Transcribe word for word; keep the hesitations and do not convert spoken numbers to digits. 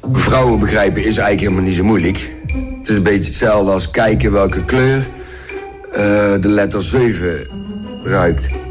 Vrouwen begrijpen is eigenlijk helemaal niet zo moeilijk. Het is een beetje hetzelfde als kijken welke kleur uh, de letter zeven ruikt.